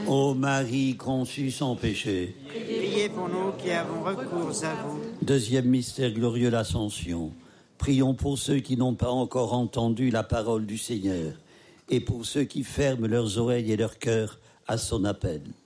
Ô Marie conçue sans péché. Priez pour nous qui avons recours à vous. Deuxième mystère glorieux, l'Ascension. Prions pour ceux qui n'ont pas encore entendu la parole du Seigneur et pour ceux qui ferment leurs oreilles et leur cœur à son appel.